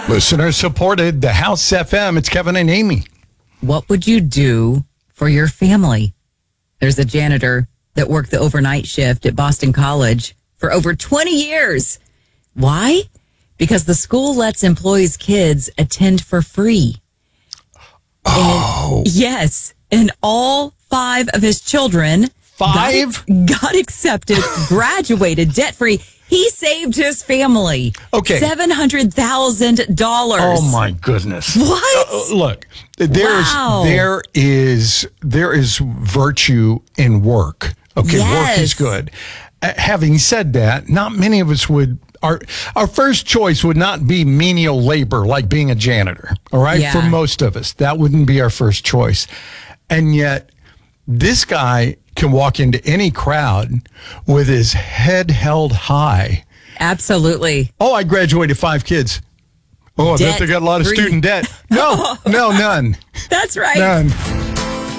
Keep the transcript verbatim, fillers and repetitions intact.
Listener supported the House F M. It's Kevin and Amy. What would you do for your family? There's a janitor that worked the overnight shift at Boston College for over twenty years. Why? Because the school lets employees' kids attend for free. Oh. And, yes. And all five of his children Five? got, got accepted, graduated debt-free. He saved his family. Okay. seven hundred thousand dollars. Oh, my goodness. What? Uh, look, there's, Wow. there is there is virtue in work. Okay, Yes. work is good. Uh, having said that, not many of us would... Our, our first choice would not be menial labor like being a janitor, all right? Yeah. For most of us, that wouldn't be our first choice. And yet, this guy can walk into any crowd with his head held high. Absolutely. Oh, I graduated five kids. Oh, I bet they got a lot of Debt-free. student debt. No, no, none. That's right. None.